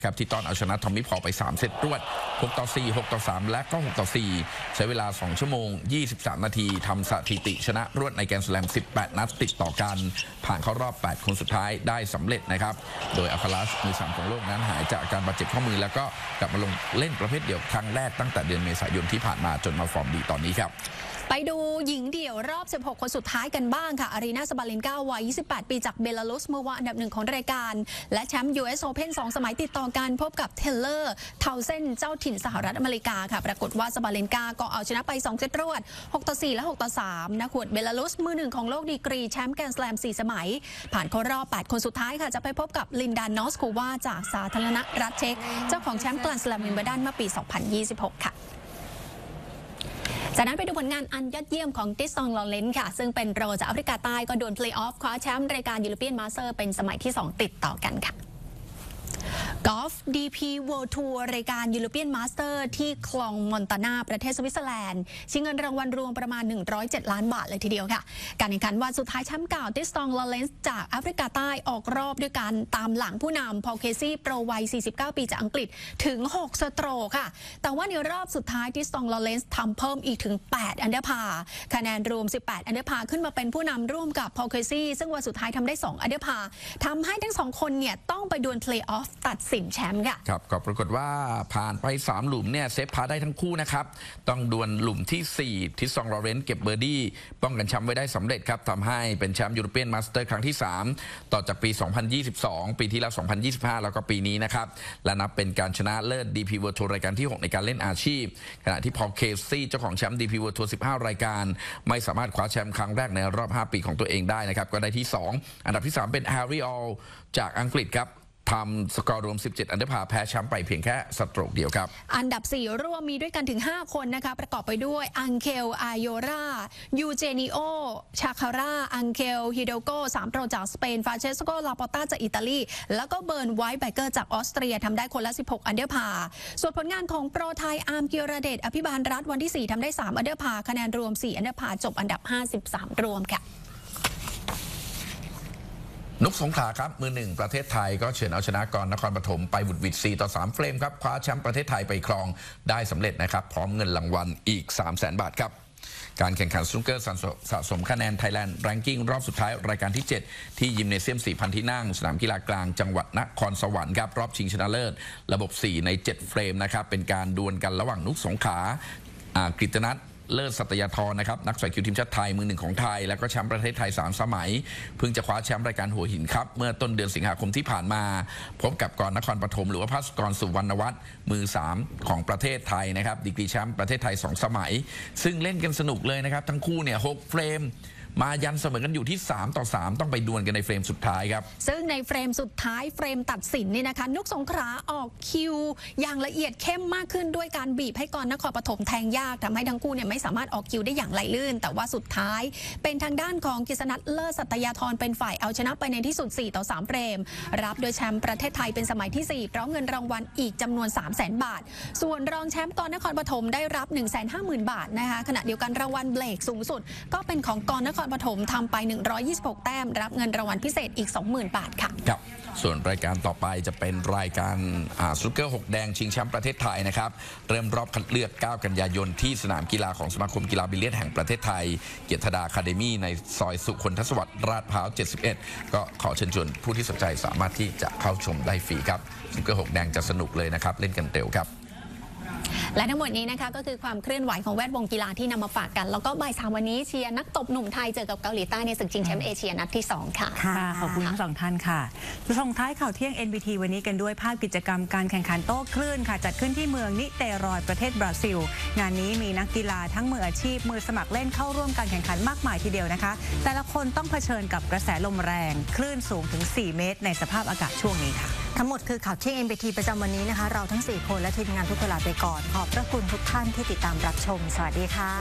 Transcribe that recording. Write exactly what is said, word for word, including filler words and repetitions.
ครับที่ต้อนเอาชนะทอมมี่พอลไปสามเซตรวดหกต่อสี่ หกต่อสามและก็หกต่อสี่ใช้เวลาสองชั่วโมงยี่สิบสามนาทีทำสถิติชนะรวดในแกรนด์สแลมสิบแปดนัดติดต่อกันผ่านเข้ารอบแปดคนสุดท้ายได้สำเร็จนะครับโดยอัลคาราสมือสามของโลกนั้นหายจากอาการบาดเจ็บข้อมือแล้วก็กลับมาลงเล่นประเภทเดี่ยวครั้งแรกตั้งแต่เดือนเมษายนที่ผ่านมาจนมาฟอร์มดีตอนนี้ครับไปดูหญิงเดี่ยวรอบสิบหกคนสุดท้ายกันบ้างค่ะอารีนาสบาเลนกาวัยยี่สิบแปดปีจากเบลารุสมือวางอันดับหนึ่งของรายการและแชมป์ ยู เอส Open สองสมัยติดต่อกันพบกับเทเลอร์เทาเซนเจ้าถิ่นสหรัฐอเมริกาค่ะปรากฏว่าสบาเลนกาก็เอาชนะไปสองเซตรวดหกต่อสี่และหกต่อสามนักขวดเบลารุสมือหนึ่งของโลกดีกรีแชมป์แกรนด์สแลมสี่สมัยผ่านเข้ารอบแปดคนสุดท้ายค่ะจะไปพบกับลินดานอสโควาจากสาธารณรัฐเช็กเจ้าของแชมป์แกรนด์สแลมวิมเบิลดันเมื่อปีสองพันยี่สิบหกค่ะจากนั้นไปดูผลงานอันยอดเยี่ยมของติสซองลอเรนซ์ค่ะซึ่งเป็นโปรจากแอฟริกาใต้ก็โดนเพลย์ออฟคว้าแชมป์รายการยูโรเปียนมาสเตอร์เป็นสมัยที่สองติดต่อกันค่ะกอล์ฟ ดี พี World Tour รายการยูโรเปียนมาสเตอร์ที่คลองมอนตานาประเทศสวิตเซอร์แลนด์ชิงเงินรางวัลรวมประมาณหนึ่งร้อยเจ็ดล้านบาทเลยทีเดียวค่ะการแข่งขันวันสุดท้ายแชมป์เก่าติสซองลอเรนซ์จากแอฟริกาใต้ออกรอบด้วยการตามหลังผู้นำพอลเคซี่โปรวัยสี่สิบเก้าปีจากอังกฤษถึงหกสโตรกค่ะแต่ว่าในรอบสุดท้ายติสซองลอเรนซ์ทำเพิ่มอีกถึงแปดอันเดอร์พาร์คะแนนรวมสิบแปดอันเดอร์พาร์ขึ้นมาเป็นผู้นำร่วมกับพอลเคซี่ซึ่งวันสุดท้ายทำได้สองอันเดอร์พาร์ทำให้ทั้งสองคนเนี่ยต้องไปดวลเพลย์ออฟตัดสินแชมป์ค่ะครับก็ปรากฏว่าผ่านไปสามหลุมเนี่ยเซฟพาได้ทั้งคู่นะครับต้องดวลหลุมที่สี่ทิสซองลอเรนซ์เก็บเบอร์ดี้ป้องกันแชมป์ไว้ได้สำเร็จครับทำให้เป็นแชมป์ยูโรเปียนมาสเตอร์ครั้งที่สามต่อจากปีสองพันยี่สิบสองปีที่แล้วสองพันยี่สิบห้าแล้วก็ปีนี้นะครับและนับเป็นการชนะเลิศ ดี พี World Tour รายการที่หกในการเล่นอาชีพขณะที่พอลเคซี่เจ้าของแชมป์ ดี พี World Tour สิบห้ารายการไม่สามารถคว้าแชมป์ครั้งแรกในรอบห้าปีของตัวเองได้นะครับก็ได้ที่สองอันดับที่สามเป็นแฮร์รี่ออลจากอังกฤษครับทำสกอร์รวมสิบเจ็ดอันเดอร์พาแพ้แชมป์ไปเพียงแค่สโตรกเดียวครับอันดับสี่ร่วมมีด้วยกันถึงห้าคนนะคะประกอบไปด้วยอังเคลอาโยรายูเจนิโอชาคาร่าอังเคลฮิโดโกสามโปรจากสเปนฟราเชสโกลาปอต้าจากอิตาลีแล้วก็เบิร์นไวท์ไบเกอร์จากออสเตรียทำได้คนละสิบหกอันเดอร์พาส่วนผลงานของโปรไทยอาร์มเกียรเดชอภิบาลรัฐวันที่สี่ทำได้สามอันเดอร์พาคะแนนรวมสี่อันเดอร์พาจบอันดับห้าสิบสามรวมค่ะนุกสงขลาครับมือหนึ่งประเทศไทยก็เฉือนเอาชนะกรนครปฐมไปบุดหวิดสี่ต่อสามเฟรมครับคว้าแชมป์ประเทศไทยไปครองได้สำเร็จนะครับพร้อมเงินรางวัลอีก สามแสน บาทครับการแข่งขันสนุกเกอร์สะสมคะแนนไทยแลนด์แรงกิ้งรอบสุดท้ายรายการที่เจ็ดที่ยิมเนเซียม สี่พัน ที่นั่งสนามกีฬากลางจังหวัดนครสวรรค์ครับรอบชิงชนะเลิศระบบสี่ในเจ็ดเฟรมนะครับเป็นการดวลกันระหว่างนุกสงขลากฤตนัทเลิศสัตยาธรนะครับนักสอยคิวทีมชาติไทยมือหนึ่งของไทยแล้วก็แชมป์ประเทศไทยสามสมัยเพิ่งจะคว้าแชมป์รายการหัวหินครับเมื่อต้นเดือนสิงหาคมที่ผ่านมาพบกับกรนครปฐมหรือว่าภาสกรสุวรรณวัฒน์มือสามของประเทศไทยนะครับดีกรีแชมป์ประเทศไทยสองสมัยซึ่งเล่นกันสนุกเลยนะครับทั้งคู่เนี่ยหกเฟรมมายันเสมอกันอยู่ที่สามต่อสามต้องไปดวลกันในเฟรมสุดท้ายครับซึ่งในเฟรมสุดท้ายเฟรมตัดสินนี่นะคะนุกสงขลาออกคิวอย่างละเอียดเข้มมากขึ้นด้วยการบีบให้กรนครปฐมแทงยากทำให้ทั้งคู่เนี่ยไม่สามารถออกคิวได้อย่างไหลลื่นแต่ว่าสุดท้ายเป็นทางด้านของกฤษณัทเลิศสัตยาธรเป็นฝ่ายเอาชนะไปในที่สุดสี่ต่อสามเฟรมรับโดยแชมป์ประเทศไทยเป็นสมัยที่สี่พร้อมเงินรางวัลอีกจำนวน สามแสน บาทส่วนรองแชมป์กรนครปฐมได้รับ หนึ่งแสนห้าหมื่น บาทนะคะขณะเดียวกันรางวัลเบรกสูงสุดก็เป็นของกรนครปฐมทำไปหนึ่งร้อยยี่สิบหกแต้มรับเงินรางวัลพิเศษอีก สองหมื่น บาทค่ะครับส่วนรายการต่อไปจะเป็นรายการสนุกเกอร์หกแดงชิงแชมป์ประเทศไทยนะครับเริ่มรอบคัดเลือกเก้ากันยายนที่สนามกีฬาของสมาคมกีฬาบิลเลียดแห่งประเทศไทยเกียรติดาคาเดมี่ในซอยสุคนทศวรรษลาดพร้าวเจ็ดสิบเอ็ดก็ขอเชิญชวนผู้ที่สนใจสามารถที่จะเข้าชมได้ฟรีครับสนุกเกอร์หกแดงจะสนุกเลยนะครับเล่นกันเร็วครับและทั้งหมดนี้นะคะก็คือความเคลื่อนไหวของแวดวงกีฬาที่นำมาฝากกันแล้วก็บ่ายสามวันนี้เชียร์นักตบหนุ่มไทยเจอกับเกาหลีใต้ในศึกชิงแชมป์เอเชียนัดที่สองค่ะค่ะขอบคุณทั้งสองท่านค่ะส่งท้ายข่าวเที่ยง เอ็น บี ที วันนี้กันด้วยภาพกิจกรรมการแข่งขันโต้คลื่นค่ะจัดขึ้นที่เมืองนิเตรอยประเทศบราซิลงานนี้มีนักกีฬาทั้งมืออาชีพมือสมัครเล่นเข้าร่วมการแข่งขันมากมายทีเดียวนะคะแต่ละคนต้องเผชิญกับกระแสลมแรงคลื่นสูงถึงสี่เมตรในสภาพอากาศช่วงนี้ค่ะทั้งหมดคือข่าวเที่ยง เอ็น บี ที ประจำวันนี้นะคะเราทั้งสี่คนและทีมงานทุกคนลาไปก่อนขอบพระคุณทุกท่านที่ติดตามรับชมสวัสดีค่ะ